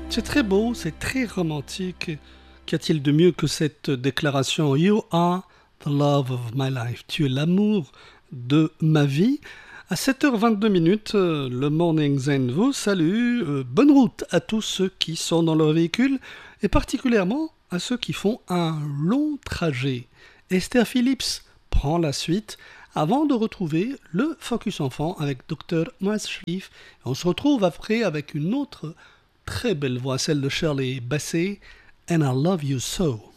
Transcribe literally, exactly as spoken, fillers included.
C'est très beau, c'est très romantique. Qu'y a-t-il de mieux que cette déclaration You are the love of my life. Tu es l'amour de ma vie. À sept heures vingt-deux minutes, euh, le Morning Zen vous salue. Euh, bonne route à tous ceux qui sont dans leur véhicule et particulièrement à ceux qui font un long trajet. Esther Phillips prend la suite avant de retrouver le Focus Enfant avec docteur Moaz Sharif. On se retrouve après avec une autre très belle voix, celle de Shirley Bassey, And I Love You So.